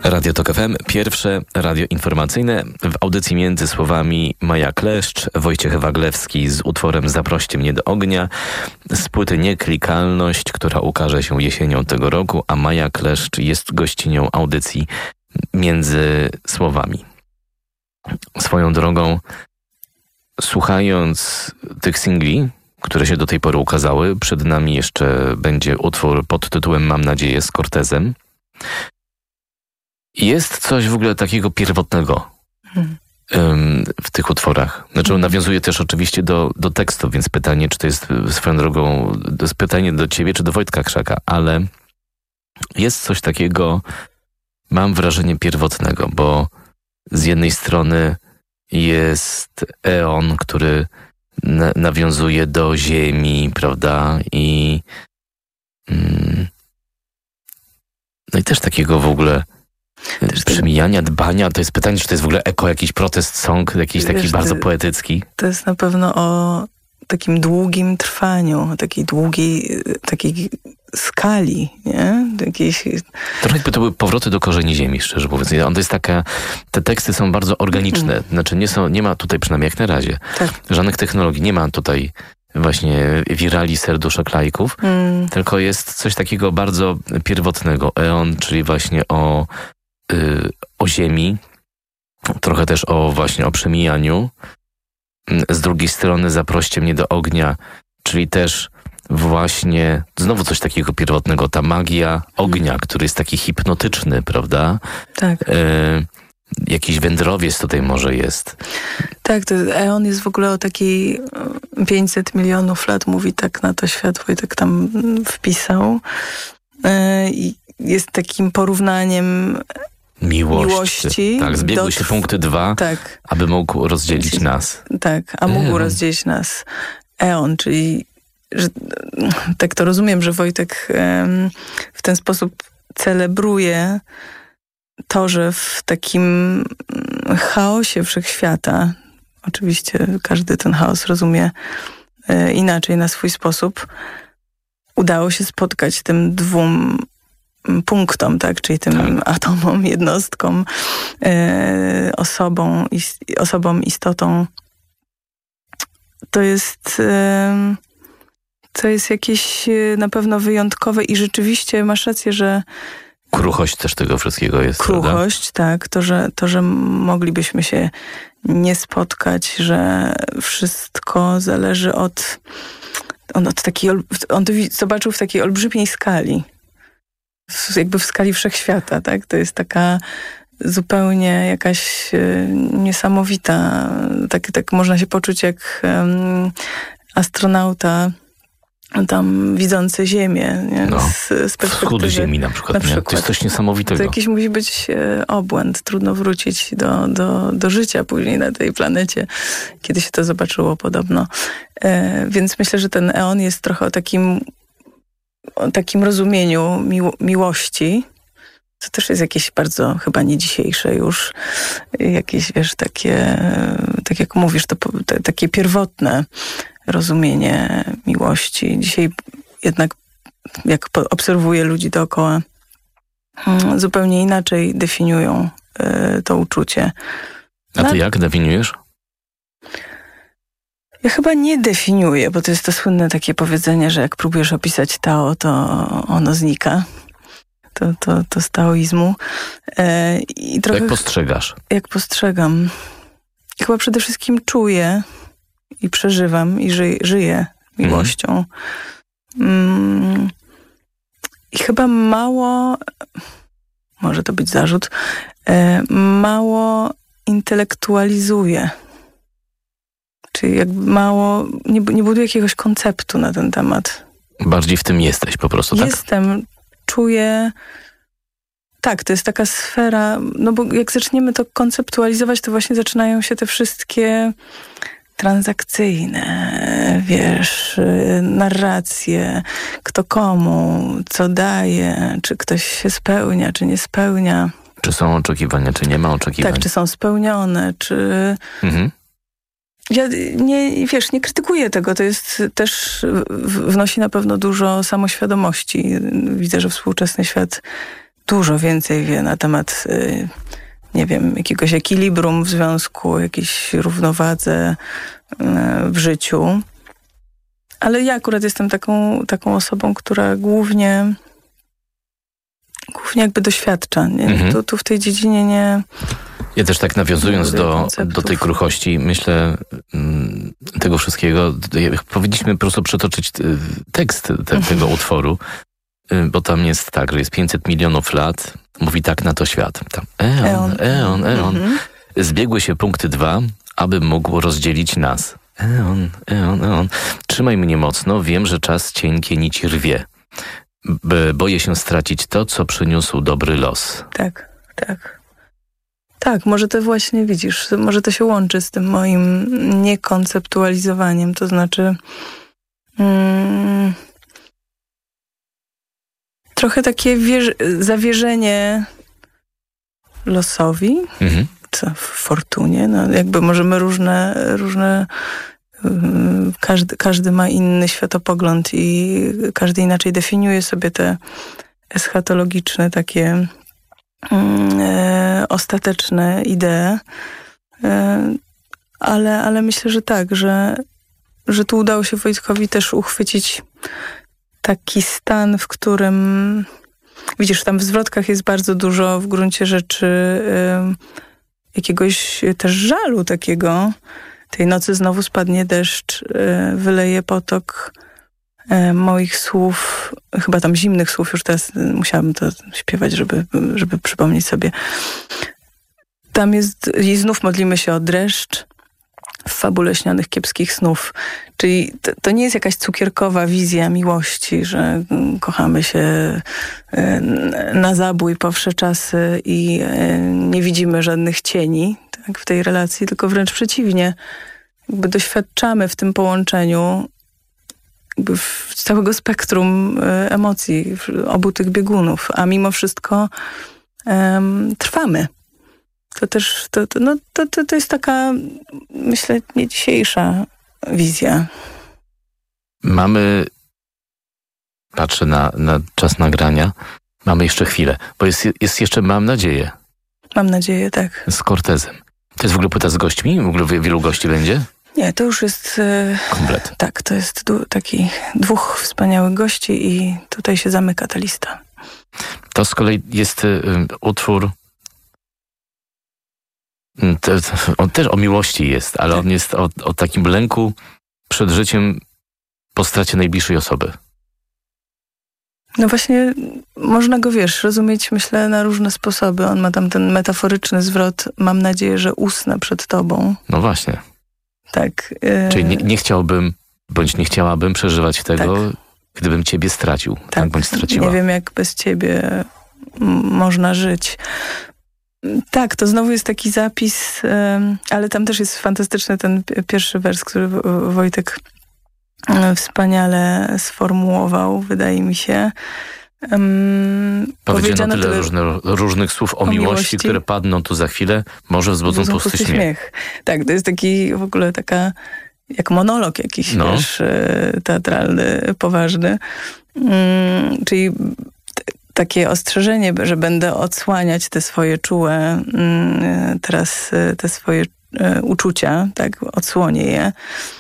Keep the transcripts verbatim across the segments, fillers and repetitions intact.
Radio Tok F M, pierwsze radio informacyjne. W audycji między słowami Maja Kleszcz, Wojciech Waglewski z utworem Zaproście mnie do ognia, z płyty Nieklikalność, która ukaże się jesienią tego roku, a Maja Kleszcz jest gościnią audycji między słowami. Swoją drogą, słuchając tych singli, które się do tej pory ukazały, przed nami jeszcze będzie utwór pod tytułem Mam nadzieję z Cortezem. Jest coś w ogóle takiego pierwotnego hmm. um, w tych utworach. Znaczy on nawiązuje też oczywiście do, do tekstu, więc pytanie, czy to jest swoją drogą, to jest pytanie do ciebie, czy do Wojtka Krzaka, ale jest coś takiego, mam wrażenie, pierwotnego, bo z jednej strony jest eon, który na, nawiązuje do ziemi, prawda, i mm, no i też takiego w ogóle Też przemijania, dbania. To jest pytanie, czy to jest w ogóle eko, jakiś protest song, jakiś taki Wiesz, bardzo poetycki? To jest na pewno o takim długim trwaniu, o takiej długiej, takiej skali, nie? Jakiejś... Trochę to były powroty do korzeni ziemi, szczerze mówiąc. On to jest taka, te teksty są bardzo organiczne. Mm. Znaczy nie są, nie ma tutaj, przynajmniej jak na razie, tak. żadnych technologii. Nie ma tutaj właśnie wirali, serduszek, lajków, mm. tylko jest coś takiego bardzo pierwotnego. Eon, czyli właśnie o o ziemi, trochę też o właśnie o przemijaniu. Z drugiej strony Zaproście mnie do ognia, czyli też właśnie znowu coś takiego pierwotnego, ta magia ognia, który jest taki hipnotyczny, prawda? Tak. E, jakiś wędrowiec tutaj może jest. Tak, to eon jest w ogóle o takiej pięćset milionów lat, mówi tak na to świat, Wojtek tam wpisał. E, I jest takim porównaniem Miłość. miłości. Tak, zbiegły do... się punkty dwa, tak. aby mógł rozdzielić nas. Tak, a mógł eon. rozdzielić nas. Eon, czyli że, tak to rozumiem, że Wojtek um, w ten sposób celebruje to, że w takim chaosie wszechświata, oczywiście każdy ten chaos rozumie e, inaczej, na swój sposób, udało się spotkać tym dwóm punktom, tak, czyli tym tak. atomom, jednostkom, e, osobą, is, osobą, istotą. To jest e, to jest jakieś e, na pewno wyjątkowe i rzeczywiście masz rację, że kruchość też tego wszystkiego jest, Kruchość, prawda? tak. To że, to, że moglibyśmy się nie spotkać, że wszystko zależy od on, od takiej, on to zobaczył w takiej olbrzymiej skali. Jakby w skali wszechświata, tak? To jest taka zupełnie jakaś e, niesamowita, tak, tak można się poczuć jak um, astronauta tam widzący Ziemię, nie? No, z, z perspektywy wschód Ziemi na przykład, na nie? przykład. To jest coś niesamowitego. To jakiś musi być e, obłęd, trudno wrócić do, do, do życia później na tej planecie, kiedy się to zobaczyło podobno. E, więc myślę, że ten eon jest trochę o takim o takim rozumieniu miło, miłości, co też jest jakieś bardzo chyba nie dzisiejsze już, jakieś, wiesz, takie, tak jak mówisz, to, to takie pierwotne rozumienie miłości. Dzisiaj jednak, jak obserwuję ludzi dookoła, zupełnie inaczej definiują y, to uczucie. A ty jak definiujesz? Ja chyba nie definiuję, bo to jest to słynne takie powiedzenie, że jak próbujesz opisać Tao, to ono znika. To, to, to z taoizmu. E, i trochę, jak postrzegasz? Jak postrzegam. I chyba przede wszystkim czuję i przeżywam i ży, żyję miłością. Mm. I chyba mało, może to być zarzut, e, mało intelektualizuję. Czyli jakby mało, nie, nie buduję jakiegoś konceptu na ten temat. Bardziej w tym jesteś po prostu, tak? Jestem, czuję... Tak, to jest taka sfera, no bo jak zaczniemy to konceptualizować, to właśnie zaczynają się te wszystkie transakcyjne, wiesz, narracje, kto komu, co daje, czy ktoś się spełnia, czy nie spełnia. Czy są oczekiwania, czy nie ma oczekiwań. Tak, czy są spełnione, czy... Mhm. Ja nie, wiesz, nie krytykuję tego, to jest też, wnosi na pewno dużo samoświadomości. Widzę, że współczesny świat dużo więcej wie na temat, nie wiem, jakiegoś ekwilibrum w związku, jakiejś równowadze w życiu. Ale ja akurat jestem taką, taką osobą, która głównie głównie jakby doświadcza. Nie? Mhm. Tu, tu w tej dziedzinie nie... Ja też tak nawiązując do, do tej kruchości, myślę m, tego wszystkiego, powinniśmy po prostu przetoczyć tekst te, tego utworu, bo tam jest tak, że jest pięćset milionów lat, mówi tak na to świat. Tam eon, eon, eon, eon. Mhm. Zbiegły się punkty dwa, aby mógł rozdzielić nas. Eon, eon, eon. Trzymaj mnie mocno, wiem, że czas cienkie nici rwie. B- boję się stracić to, co przyniósł dobry los. Tak, tak. Tak, może to właśnie widzisz, może to się łączy z tym moim niekonceptualizowaniem, to znaczy mm, trochę takie wierz- zawierzenie losowi, mhm. co w fortunie, no jakby możemy różne, różne każdy, każdy ma inny światopogląd i każdy inaczej definiuje sobie te eschatologiczne takie e, ostateczne idee, e, ale, ale myślę, że tak, że, że tu udało się Wojtkowi też uchwycić taki stan, w którym widzisz, tam w zwrotkach jest bardzo dużo w gruncie rzeczy e, jakiegoś też żalu takiego. Tej nocy znowu spadnie deszcz, wyleje potok moich słów, chyba tam zimnych słów, już teraz musiałabym to śpiewać, żeby, żeby przypomnieć sobie. Tam jest, i znów modlimy się o dreszcz w fabule śnianych kiepskich snów. Czyli to, to nie jest jakaś cukierkowa wizja miłości, że kochamy się na zabój po wsze czasy i nie widzimy żadnych cieni tak, w tej relacji, tylko wręcz przeciwnie. Jakby doświadczamy w tym połączeniu jakby w całego spektrum emocji, obu tych biegunów, a mimo wszystko um, trwamy. To też, to, to, no, to, to, to jest taka, myślę, nie dzisiejsza wizja. Mamy, patrzę na, na czas nagrania, mamy jeszcze chwilę, bo jest, jest jeszcze Mam nadzieję. Mam nadzieję, tak. Z Cortezem. To jest w ogóle płyta z gośćmi? W ogóle wielu gości będzie? Nie, to już jest... Komplet. Tak, to jest du- taki dwóch wspaniałych gości i tutaj się zamyka ta lista. To z kolei jest y, utwór... To, on też o miłości jest, ale tak. On jest o, o takim lęku przed życiem po stracie najbliższej osoby. No właśnie, można go, wiesz, rozumieć, myślę, na różne sposoby. On ma tam ten metaforyczny zwrot, mam nadzieję, że usnę przed tobą. No właśnie. Tak. Y- Czyli nie, nie chciałbym, bądź nie chciałabym przeżywać tego, tak. Gdybym ciebie stracił. Tak. tak, bądź straciła. Nie wiem, jak bez ciebie m- można żyć. Tak, to znowu jest taki zapis, ale tam też jest fantastyczny ten pierwszy wers, który Wojtek wspaniale sformułował, wydaje mi się. Um, Powiedziano tyle, tyle różne, różnych słów o, o miłości, miłości, które padną tu za chwilę, może wzbudzą pusty, pusty śmiech. śmiech. Tak, to jest taki w ogóle taka, jak monolog jakiś, no. wiesz, teatralny, poważny. Um, czyli takie ostrzeżenie, że będę odsłaniać te swoje czułe, teraz te swoje uczucia, tak, odsłonię je,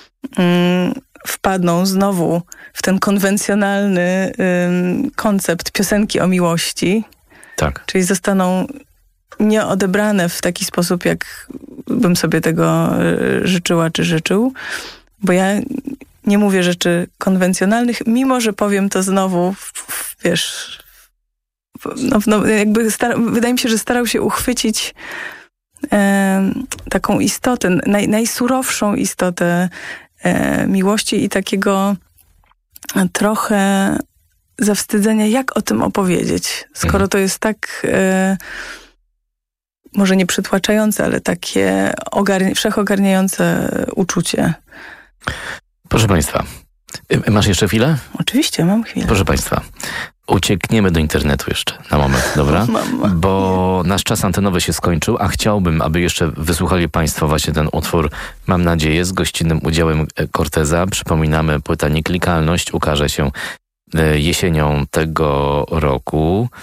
wpadną znowu w ten konwencjonalny koncept piosenki o miłości. Tak. Czyli zostaną nieodebrane w taki sposób, jak bym sobie tego życzyła czy życzył, bo ja nie mówię rzeczy konwencjonalnych, mimo że powiem to znowu, w, w, wiesz... No, no, jakby stara, wydaje mi się, że starał się uchwycić e, taką istotę, naj, najsurowszą istotę e, miłości i takiego trochę zawstydzenia, jak o tym opowiedzieć, skoro mhm. to jest tak e, może nie przytłaczające, ale takie ogarni- wszechogarniające uczucie. Proszę Państwa, masz jeszcze chwilę? Oczywiście, mam chwilę. Proszę Państwa, uciekniemy do internetu jeszcze na moment, dobra? Mama. Bo nasz czas antenowy się skończył, a chciałbym, aby jeszcze wysłuchali Państwo właśnie ten utwór, mam nadzieję, z gościnnym udziałem Corteza. Przypominamy, płyta Nieklikalność ukaże się jesienią tego roku.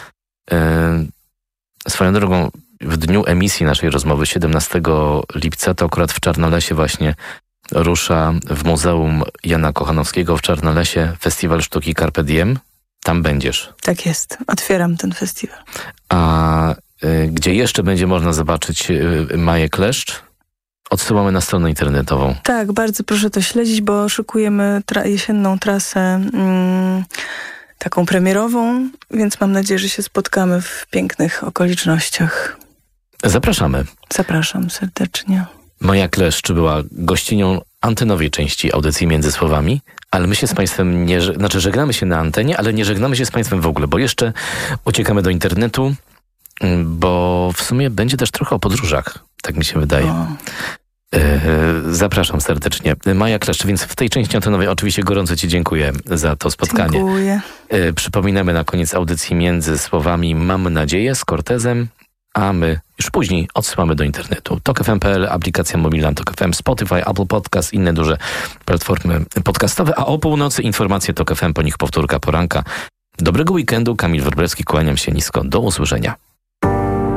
Swoją drogą, w dniu emisji naszej rozmowy, siedemnastego lipca, to akurat w Czarnolesie właśnie rusza w Muzeum Jana Kochanowskiego w Czarnolesie Festiwal Sztuki Carpe Diem. Tam będziesz. Tak jest. Otwieram ten festiwal. A y, gdzie jeszcze będzie można zobaczyć y, Maję Kleszcz? Odsyłamy na stronę internetową. Tak, bardzo proszę to śledzić, bo szykujemy tra- jesienną trasę mm, taką premierową, więc mam nadzieję, że się spotkamy w pięknych okolicznościach. Zapraszamy. Zapraszam serdecznie. Maja Kleszcz była gościnią antenowej części audycji Między Słowami, ale my się z Państwem nie... Znaczy żegnamy się na antenie, ale nie żegnamy się z Państwem w ogóle, bo jeszcze uciekamy do internetu, bo w sumie będzie też trochę o podróżach, tak mi się wydaje. O. Zapraszam serdecznie. Maja Kleszcz, więc w tej części antenowej oczywiście gorąco Ci dziękuję za to spotkanie. Dziękuję. Przypominamy na koniec audycji Między Słowami Mam nadzieję z Cortezem, a my już później odsyłamy do internetu. tok f m kropka p l, aplikacja mobilna Tok F M, Spotify, Apple Podcast, inne duże platformy podcastowe, a o północy informacje Tok F M, po nich powtórka poranka. Dobrego weekendu, Kamil Wróblewski, kłaniam się nisko, do usłyszenia.